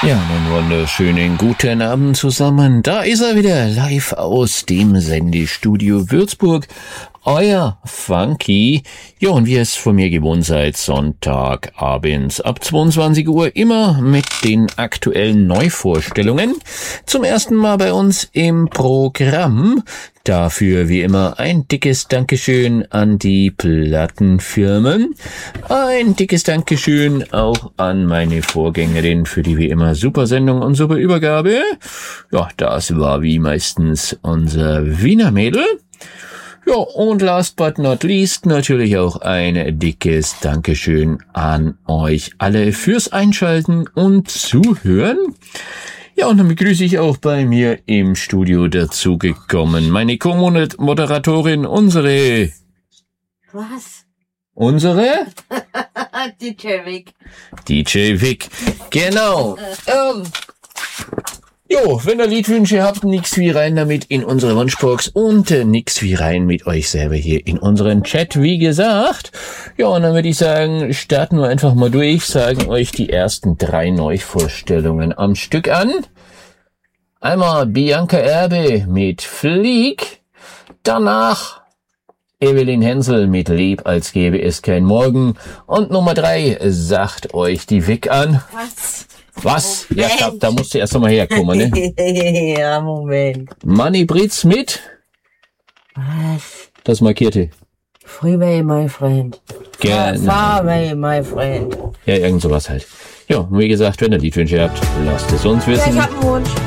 Ja, einen wunderschönen guten Abend zusammen. Da ist er wieder, live aus dem Sendestudio Würzburg. Euer Funky. Ja, und wie ihr es von mir gewohnt seid, Sonntagabends ab 22 Uhr immer mit den aktuellen Neuvorstellungen. Zum ersten Mal bei uns im Programm. Dafür wie immer ein dickes Dankeschön an die Plattenfirmen. Ein dickes Dankeschön auch an meine Vorgängerin für die wie immer super Sendung und super Übergabe. Ja, das war wie meistens unser Wiener Mädel. Ja, und last but not least natürlich auch ein dickes Dankeschön an euch alle fürs Einschalten und Zuhören. Ja, und dann begrüße ich auch bei mir im Studio dazugekommen meine Co-Moderatorin, unsere... Was? Unsere? DJ Vic. DJ Vic, genau. Jo, wenn ihr Liedwünsche habt, nix wie rein damit in unsere Wunschbox und nix wie rein mit euch selber hier in unseren Chat, wie gesagt. Ja, und dann würde ich sagen, starten wir einfach mal durch, sagen euch die ersten 3 Neuvorstellungen am Stück an. Einmal Bianca Erbe mit Flieg, danach Evelyn Hensel mit Leb, als gäbe es kein Morgen und Nummer 3 sagt euch die Vic an. Was? Ja, da musst du erst noch mal herkommen, ne? Ja, Moment. Manny Britz mit? Was? Das markierte. Freeway, my friend. Gerne. Farway, my friend. Ja, irgend sowas halt. Ja, und wie gesagt, wenn ihr Liedwünsche habt, lasst es uns wissen. Ja, ich hab einen Wunsch.